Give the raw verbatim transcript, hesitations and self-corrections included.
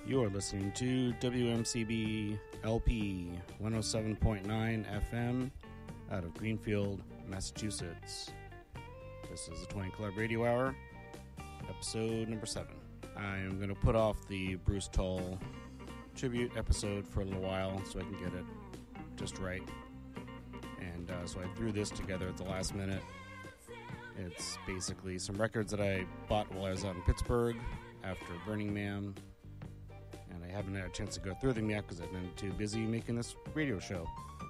You're listening to W M C B L P one oh seven point nine F M out of Greenfield, Massachusetts. This is the twenty Club Radio Hour, episode number seven. I am going to put off the Bruce Tull tribute episode for a little while so I can get it just right. And uh, so I threw this together at the last minute. It's basically some records that I bought while I was out in Pittsburgh after Burning Man. And I haven't had a chance to go through them yet because I've been too busy making this radio show.